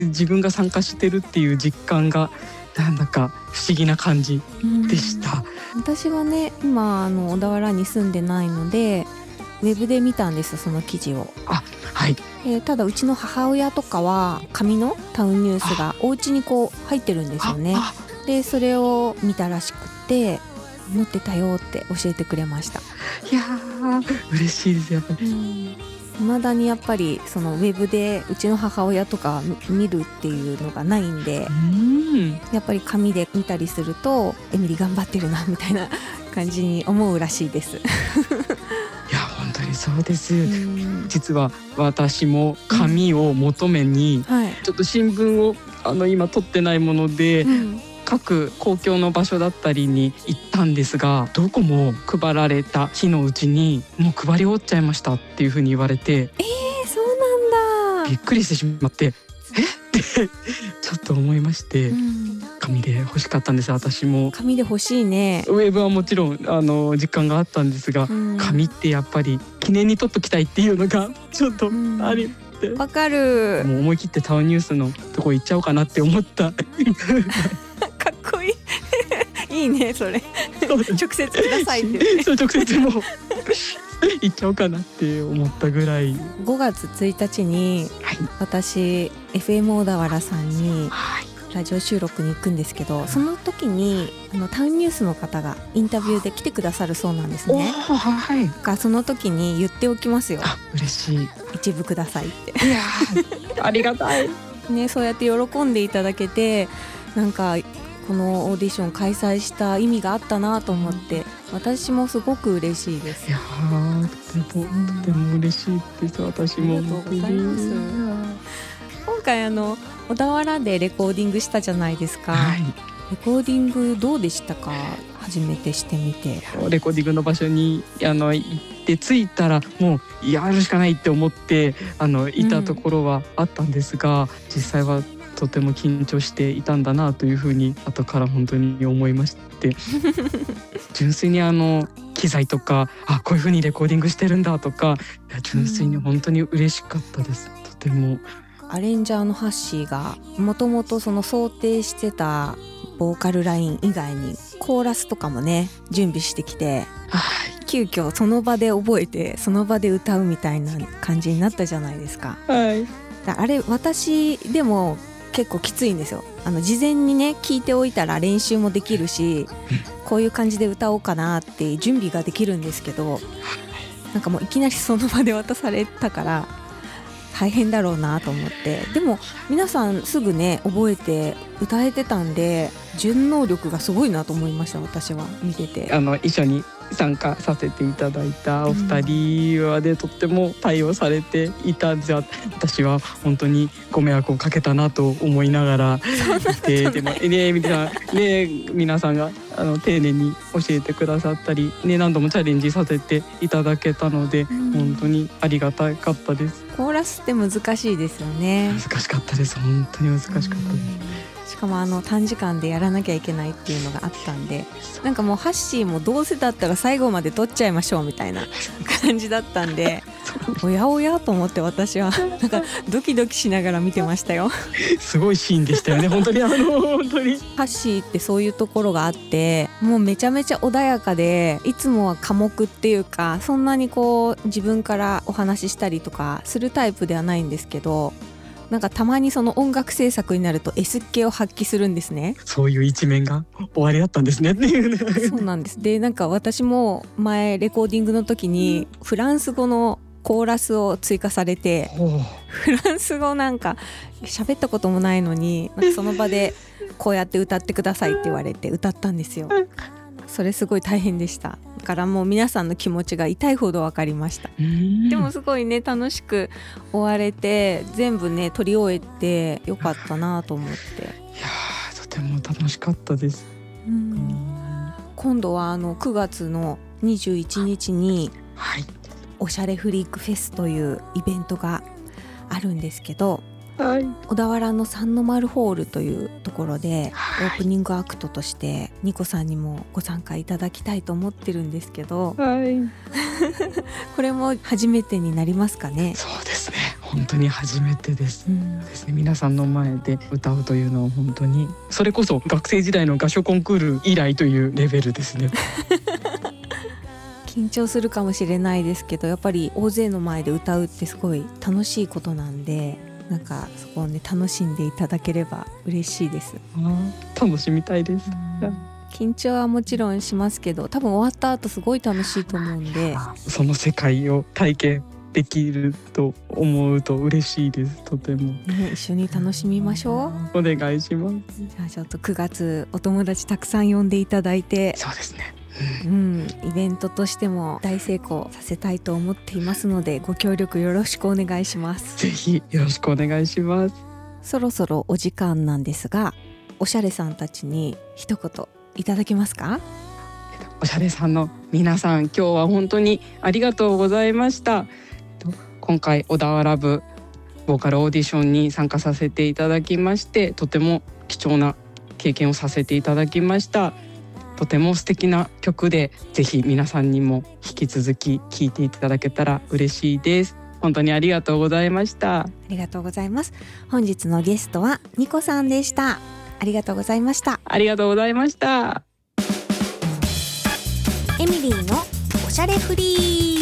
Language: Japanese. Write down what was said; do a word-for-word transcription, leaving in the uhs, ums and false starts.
自分が参加してるっていう実感がなんだか不思議な感じでした。 私はね今あの小田原に住んでないのでウェブで見たんですその記事を。 あ、はい。 えー、ただうちの母親とかは紙のタウンニュースがお家にこう入ってるんですよね。でそれを見たらしくって載ってたよって教えてくれました。 いやー嬉しいですやっぱり。 未だにやっぱりそのウェブでうちの母親とか見るっていうのがないんで、うんやっぱり紙で見たりするとエミリ頑張ってるなみたいな感じに思うらしいです。いや本当にそうです。実は私も紙を求めに、うんはい、ちょっと新聞をあの今取ってないもので、うん各公共の場所だったりに行ったんですがどこも配られた日のうちにもう配り終わっちゃいましたっていう風に言われて、 えー、そうなんだびっくりしてしまってえってちょっと思いまして、うん、紙で欲しかったんです私も。 紙で欲しいね。 ウェブはもちろんあの実感があったんですが、うん、紙ってやっぱり記念に撮っときたいっていうのがちょっとあり、 うん、わかる。 もう思い切ってタウンニュースのとこ行っちゃおうかなって思ったかっこいいいいねそれ直接くださいってそう直接もう行っちゃおうかなって思ったぐらい。 ごがつついたちに、はい、私 エフエム 小田原さんにラジオ収録に行くんですけど、はい、その時にあのタウンニュースの方がインタビューで来てくださるそうなんですね。はい、かその時に言っておきますよ。 あ嬉しい。 一部くださいっていやありがたいね、そうやって喜んでいただけてなんかこのオーディション開催した意味があったなと思って私もすごく嬉しいです。 いやとてもとても嬉しいです私も。 ありがとうございます。今回あの小田原でレコーディングしたじゃないですか、はい、レコーディングどうでしたか？初めてしてみて。 レコーディングの場所にあの行って着いたらもうやるしかないって思ってあのいたところはあったんですが、うん、実際はとても緊張していたんだなというふうに後から本当に思いまして純粋にあの機材とかあこういうふうにレコーディングしてるんだとか純粋に本当に嬉しかったです、うん、とても。 アレンジャーのハッシーがもともとその想定してたボーカルライン以外にコーラスとかもね準備してきて、はい、急遽その場で覚えてその場で歌うみたいな感じになったじゃないですか、はい、あれ私でも結構きついんですよ。あの事前にね聞いておいたら練習もできるしこういう感じで歌おうかなって準備ができるんですけどなんかもういきなりその場で渡されたから大変だろうなと思って。でも皆さんすぐね覚えて歌えてたんで順応力がすごいなと思いました。私は見ててあの一緒に参加させていただいたお二人はで、うん、とっても対応されていたんじゃ私は本当にご迷惑をかけたなと思いながらいてでも、ね、皆, ね、皆さんがあの丁寧に教えてくださったり、ね、何度もチャレンジさせていただけたので、うん、本当にありがたかったです。 コーラスって難しいですよね。 難しかったです。本当に難しかったです、うんしかもあの短時間でやらなきゃいけないっていうのがあったんでなんかもうハッシーもどうせだったら最後まで撮っちゃいましょうみたいな感じだったんでおやおやと思って私はなんかドキドキしながら見てましたよ。 すごいシーンでしたよね本当にあの本当にハッシーってそういうところがあってもうめちゃめちゃ穏やかでいつもは寡黙っていうかそんなにこう自分からお話ししたりとかするタイプではないんですけどなんかたまにその音楽制作になると エス っ気を発揮するんですね。 そういう一面が終わりだったんですねっていうね。 そうなんです。でなんか私も前レコーディングの時にフランス語のコーラスを追加されて、うん、フランス語なんか喋ったこともないのになんかその場でこうやって歌ってくださいって言われて歌ったんですよ。それすごい大変でした。だからもう皆さんの気持ちが痛いほど分かりました。でもすごいね楽しく終われて全部ね撮り終えてよかったなと思って。いやとても楽しかったです。 うん今度はあのくがつのにじゅういちにちに、はい、おしゃれフリークフェスというイベントがあるんですけど、はい、小田原の三の丸ホールというところでオープニングアクトとしてニコさんにもご参加いただきたいと思ってるんですけど、はい、これも初めてになりますかね。 そうですね本当に初めてです、 うん、 ですね。皆さんの前で歌うというのは本当にそれこそ学生時代の合唱コンクール以来というレベルですね。 緊張するかもしれないですけど、やっぱり大勢の前で歌うってすごい楽しいことなんで、なんかそこをね楽しんでいただければ嬉しいです。 あ、楽しみたいです。 緊張はもちろんしますけど、多分終わった後すごい楽しいと思うんで、 その世界を体験できると思うと嬉しいです。とても、 ね、一緒に楽しみましょう。お願いします。 じゃあちょっとくがつお友達たくさん呼んでいただいて、 そうですね、 うん、イベントとしても大成功させたいと思っていますので、ご協力よろしくお願いします。 ぜひよろしくお願いします。 そろそろお時間なんですが、おしゃれさんたちに一言いただけますか？ おしゃれさんの皆さん、今日は本当にありがとうございました。今回小田原部ボーカルオーディションに参加させていただきまして、とても貴重な経験をさせていただきました。とても素敵な曲で、ぜひ皆さんにも引き続き聴いていただけたら嬉しいです。本当にありがとうございました。 ありがとうございます。本日のゲストはニコさんでした。ありがとうございました。 ありがとうございました。 エミリーのおしゃれフリー。